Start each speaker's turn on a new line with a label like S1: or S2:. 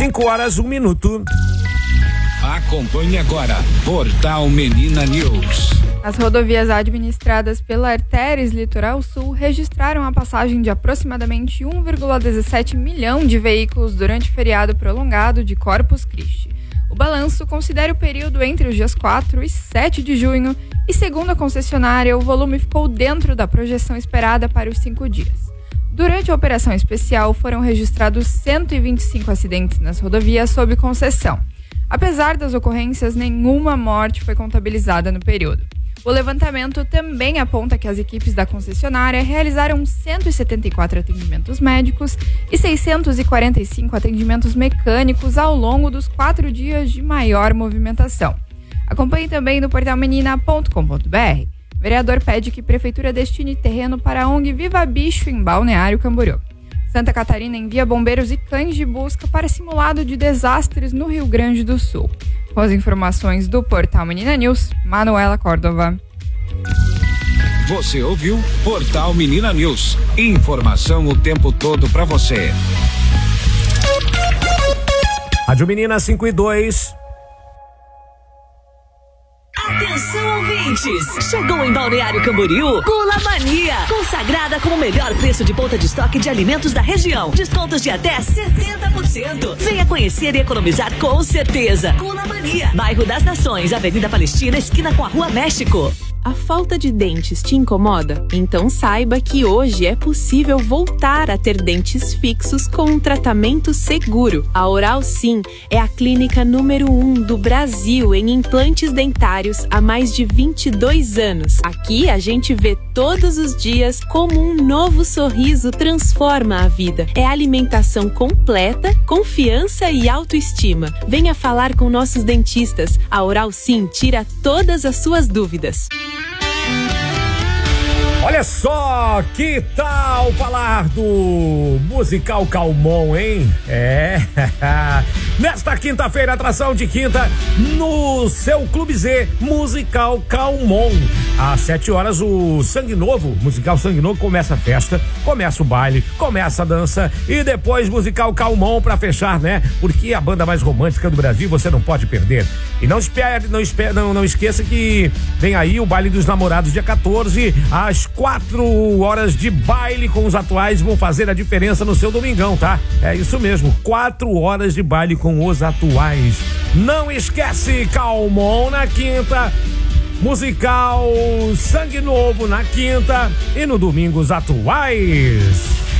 S1: 5:01.
S2: Acompanhe agora Portal Menina News.
S3: As rodovias administradas pela Artéries Litoral Sul registraram a passagem de aproximadamente 1,17 milhão de veículos durante o feriado prolongado de Corpus Christi. O balanço considera o período entre os dias 4 e 7 de junho e, segundo a concessionária, o volume ficou dentro da projeção esperada para os 5 dias. Durante a operação especial, foram registrados 125 acidentes nas rodovias sob concessão. Apesar das ocorrências, nenhuma morte foi contabilizada no período. O levantamento também aponta que as equipes da concessionária realizaram 174 atendimentos médicos e 645 atendimentos mecânicos ao longo dos 4 dias de maior movimentação. Acompanhe também no portal menina.com.br. Vereador pede que Prefeitura destine terreno para a ONG Viva Bicho em Balneário Camboriú. Santa Catarina envia bombeiros e cães de busca para simulado de desastres no Rio Grande do Sul. Com as informações do portal Menina News, Manuela Córdova.
S2: Você ouviu Portal Menina News. Informação o tempo todo para você.
S1: Rádio Menina 5:02.
S4: Atenção, ouvintes! Chegou em Balneário Camboriú Gula Mania, consagrada como o melhor preço de ponta de estoque de alimentos da região. Descontos de até 70%. Venha conhecer e economizar com certeza. Gula Mania, bairro das Nações, Avenida Palestina, esquina com a Rua México.
S5: A falta de dentes te incomoda? Então saiba que hoje é possível voltar a ter dentes fixos com um tratamento seguro. A Oral Sim é a clínica número 1 do Brasil em implantes dentários há mais de 22 anos. Aqui a gente vê todos os dias como um novo sorriso transforma a vida. É alimentação completa, confiança e autoestima. Venha falar com nossos dentistas. A Oral Sim tira todas as suas dúvidas.
S1: Olha só, que tal falar do Musical Calmon, hein? Nesta quinta-feira, atração de quinta, no seu Clube Z, Musical Calmon. Às 7 horas, o Sangue Novo, Musical Sangue Novo, começa a festa, começa o baile, começa a dança e depois Musical Calmon pra fechar, né? Porque a banda mais romântica do Brasil você não pode perder. E não esqueça que vem aí o Baile dos Namorados, dia 14, às 4 horas de baile com os atuais vão fazer a diferença no seu domingão, tá? É isso mesmo, 4 horas de baile com os atuais. Não esquece, Calmon na quinta, Musical Sangue Novo na quinta e no domingo os atuais.